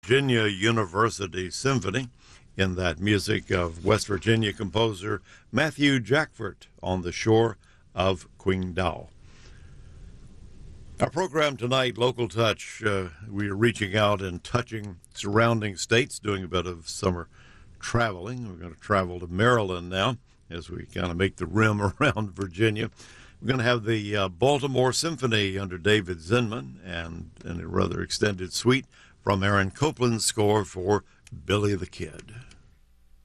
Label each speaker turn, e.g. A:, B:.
A: Virginia University Symphony in that music of West Virginia composer Matthew Jackford on the shore of Qingdao. Our program tonight, Local Touch, we are reaching out and touching surrounding states, doing a bit of summer traveling. We're going to travel to Maryland now as we kind of make the rim around Virginia. We're going to have the Baltimore Symphony under David Zinman and a rather extended suite from Aaron Copland's score for Billy the Kid.